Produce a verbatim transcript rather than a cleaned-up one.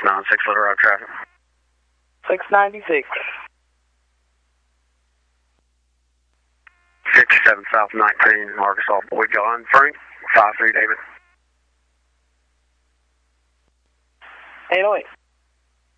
nine six, Little Rock traffic. six ninety-six. fifty-seven South nineteen, Arkansas, Boyd John, Frank, five three David. eight oh eight.